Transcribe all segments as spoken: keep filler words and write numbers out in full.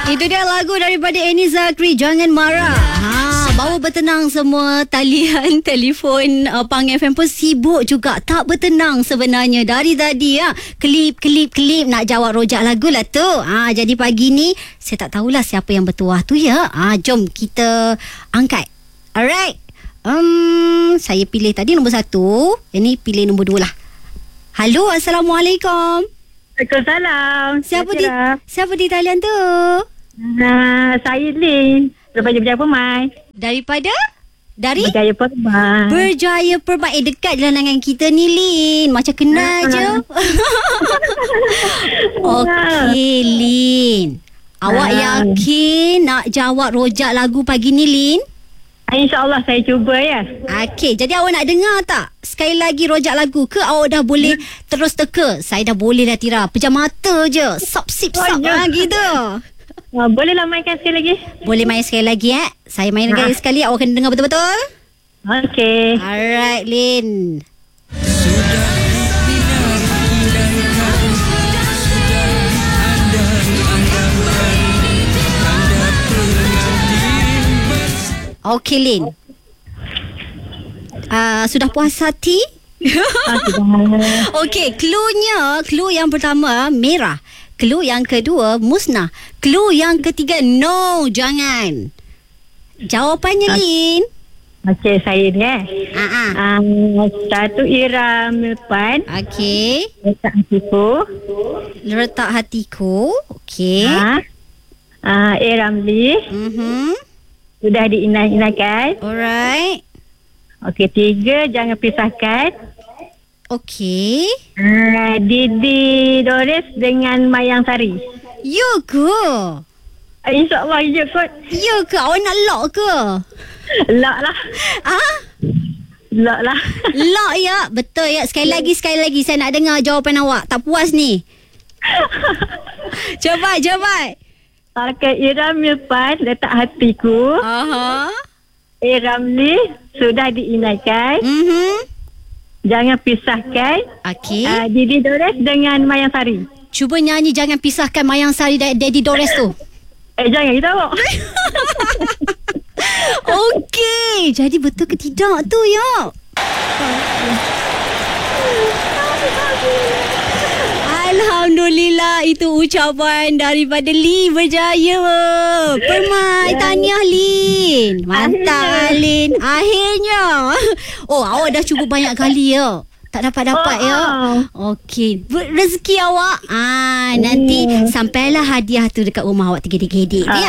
Itu dia lagu daripada Eni Zakri, Jangan Marah. Ha, bawa bertenang semua. Talian telefon uh, Pang F M pun sibuk juga. Tak bertenang sebenarnya. Dari tadi ya. Klip, klip, klip. Nak jawab rojak lagu lah tu. Ha, jadi pagi ni saya tak tahulah siapa yang bertuah tu ya. Ha, jom kita angkat. Alright. Um, saya pilih tadi nombor satu. Ini pilih nombor dua lah. Halo, Assalamualaikum. Waalaikumsalam. Siapa di siapa di talian tu? Uh, saya Lin daripada Berjaya Permai. Daripada? Dari? Berjaya Permai. Berjaya Permai. Eh, dekat je lah dengan kita ni, Lin. Macam kenal je. Okey, Lin. Awak yakin nak jawab rojak lagu pagi ni, Lin? InsyaAllah saya cuba ya. Okey, jadi awak nak dengar tak sekali lagi rojak lagu ke awak dah boleh terus teka? Saya dah boleh dah Tira. Pejam mata je. Sap sip sap oh, lah gitu. Uh, bolehlah mainkan sekali lagi. Boleh main sekali lagi eh. Saya main ha. sekali, awak kena dengar betul-betul. Okey. Alright, Lin. Okey, Lin. Uh, sudah puas hati? Okey, cluenya, clue yang pertama merah. Clue yang kedua musnah. Clue yang ketiga no, jangan. Jawapannya, uh, Lin. Okey, saya ni eh. Uh-uh. Um, satu Ira Milpan. Okey. Letak hatiku. Letak hatiku. Okey. Ha. Uh, Iramli. Mhm. Sudah diinai-inaikan. Alright. Okey, tiga jangan pisahkan. Okey. Uh, Didi Dores dengan Mayang Sari. Ya ke? Uh, InsyaAllah ya kot. Ya ke? Awak nak lock ke? Lock lah. Ah? Lock lah. Lock ya. Betul ya. Sekali lagi, sekali lagi. Saya nak dengar jawapan awak. Tak puas ni. Cepat, cepat. Pakai Ira Milpan, letak hatiku. Aha. Iramli, sudah diinaikan. Mhm. Jangan pisahkan. Okey. Uh, Didi Dores dengan Mayang Sari. Cuba nyanyi Jangan Pisahkan Mayang Sari dan Daddy Dores tu. Eh, jangan kita awak. Okey. Jadi betul ke tidak tu ya? Alhamdulillah, itu ucapan daripada Lin Berjaya Permai. Tahniah, Lin. Mantap, Lin. Akhirnya. Oh, awak dah cuba banyak kali ya. Tak dapat-dapat oh, ya. Okey. Rezeki awak. Ah, nanti hmm. sampailah hadiah tu dekat rumah awak tiga-tiga ya.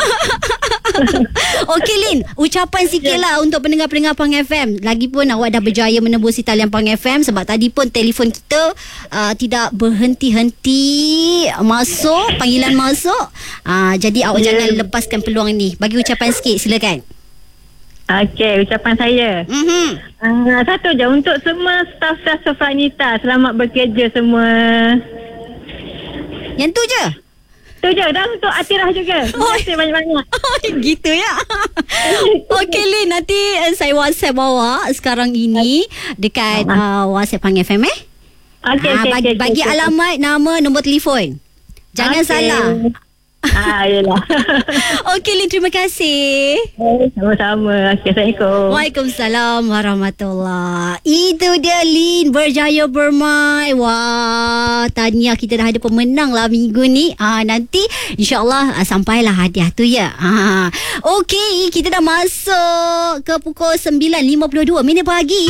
Okey, Lin, ucapan sikit lah untuk pendengar-pendengar Pang F M. Lagipun awak dah berjaya menembusi talian Pang F M. Sebab tadi pun telefon kita uh, tidak berhenti-henti masuk, panggilan masuk. uh, Jadi awak yeah. jangan lepaskan peluang ni. Bagi ucapan sikit, silakan. Okey, ucapan saya. Mm-hmm. Uh, satu je untuk semua staf-staf Sofranita. Selamat bekerja semua. Yang tu je? Tu je. Dan untuk Atirah juga. Terima kasih oh. banyak-banyak. Oh, gitu ya. Okey, Lin, nanti uh, saya WhatsApp awak sekarang ini dekat uh, WhatsApp Pang F M eh. Okey, ha, okey, bagi, okay, bagi okay, alamat, okay. nama, nombor telefon. Jangan okay. salah. Ah, yelah. Okey, Lin, terima kasih. Eh, sama-sama. Okay, Assalamualaikum. Waalaikumsalam warahmatullahi. Itu dia Lin Berjaya Permai. Wah, tahniah, kita dah ada pemenang lah minggu ni. Ah, nanti insyaAllah ah, sampailah hadiah tu ya. Ah. Okey, kita dah masuk ke pukul sembilan lima puluh dua minit pagi.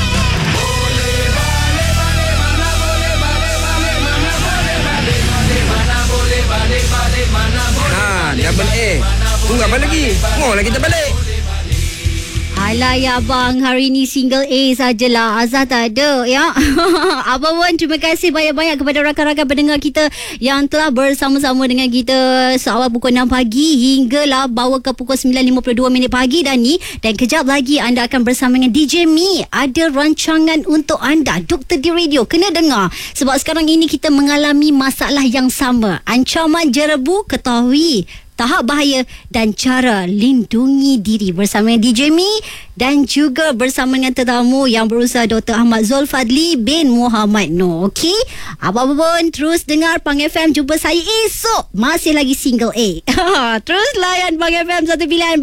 Double A. Tunggu apa lagi? Mau lah kita balik. Alah ya abang, hari ni single A sajalah. Azah tak ada ya. Abang Wan, terima kasih banyak-banyak kepada rakan-rakan pendengar kita yang telah bersama-sama dengan kita seawal pukul enam pagi hinggalah bawa ke pukul sembilan lima puluh dua minit pagi dan ni. Dan kejap lagi anda akan bersama dengan D J Mi. Ada rancangan untuk anda, Doktor di Radio. Kena dengar. Sebab sekarang ini kita mengalami masalah yang sama. Ancaman jerebu, ketahui tahap bahaya dan cara lindungi diri bersama D J Mi dan juga bersama dengan tetamu yang berusaha Doktor Ahmad Zulfadli bin Muhammad Noor. Okey, apa-apa pun terus dengar Pang F M. Jumpa saya esok, masih lagi single A. Terus layan Pang F M satu pilihan